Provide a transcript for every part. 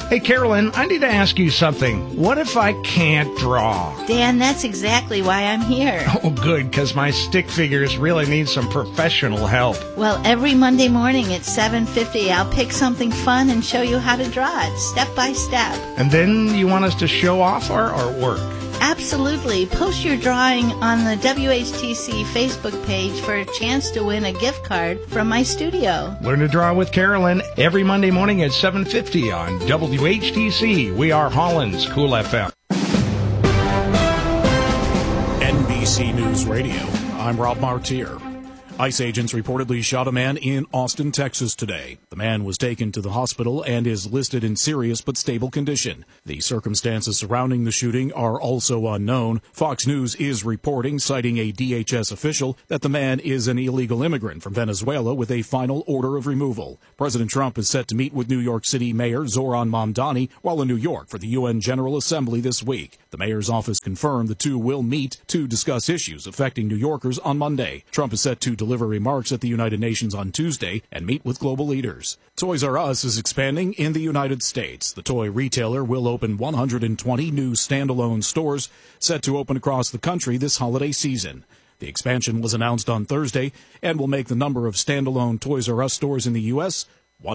Hey, Carolyn, I need to ask you something. What if I can't draw? Dan, that's exactly why I'm here. Oh, good, because my stick figures really need some professional help. Well, every Monday morning at 7:50, I'll pick something fun and show you how to draw it, step by step. And then you want us to show off our artwork? Absolutely. Post your drawing on the WHTC Facebook page for a chance to win a gift card from my studio. Learn to draw with Carolyn every Monday morning at 7:50 on WHTC. We are Holland's Cool FM. NBC News Radio. I'm Rob Martier. ICE agents reportedly shot a man in Austin, Texas today. The man was taken to the hospital and is listed in serious but stable condition. The circumstances surrounding the shooting are also unknown. Fox News is reporting, citing a DHS official, that the man is an illegal immigrant from Venezuela with a final order of removal. President Trump is set to meet with New York City Mayor Zoran Mamdani while in New York for the UN General Assembly this week. The mayor's office confirmed the two will meet to discuss issues affecting New Yorkers on Monday. Trump is set to deliver remarks at the United Nations on Tuesday and meet with global leaders. Toys R Us is expanding in the United States. The toy retailer will open 120 new standalone stores set to open across the country this holiday season. The expansion was announced on Thursday and will make the number of standalone Toys R Us stores in the U.S.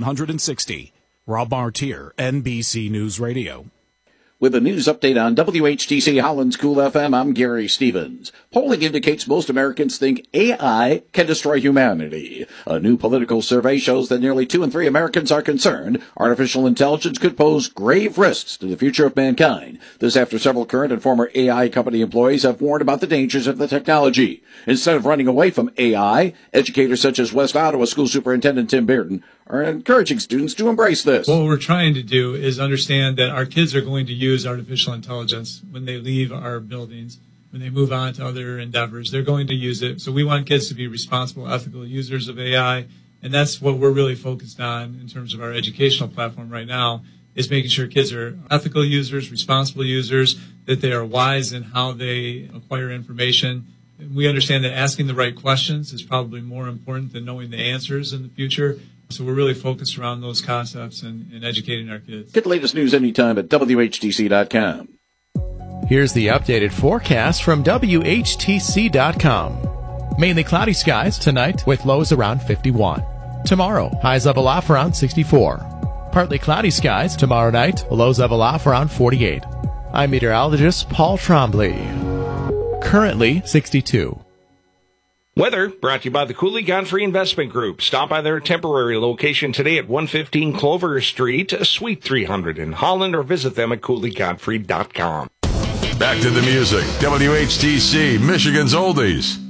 160. Rob Martier, NBC News Radio. With a news update on WHTC Holland's Cool FM, I'm Gary Stevens. Polling indicates most Americans think AI can destroy humanity. A new political survey shows that nearly 2 in 3 Americans are concerned artificial intelligence could pose grave risks to the future of mankind. This after several current and former AI company employees have warned about the dangers of the technology. Instead of running away from AI, educators such as West Ottawa School Superintendent Tim Bearden are encouraging students to embrace this. What we're trying to do is understand that our kids are going to use artificial intelligence when they leave our buildings, when they move on to other endeavors. They're going to use it. So we want kids to be responsible, ethical users of AI, and that's what we're really focused on in terms of our educational platform right now, is making sure kids are ethical users, responsible users, that they are wise in how they acquire information. We understand that asking the right questions is probably more important than knowing the answers in the future. So we're really focused around those concepts and educating our kids. Get the latest news anytime at WHTC.com. Here's the updated forecast from WHTC.com. Mainly cloudy skies tonight with lows around 51. Tomorrow, highs level off around 64. Partly cloudy skies tomorrow night, lows level off around 48. I'm meteorologist Paul Trombley. Currently 62. Weather brought to you by the Cooley Godfrey Investment Group. Stop by their temporary location today at 115 Clover Street, Suite 300 in Holland, or visit them at CooleyGodfrey.com. Back to the music. WHTC, Michigan's Oldies.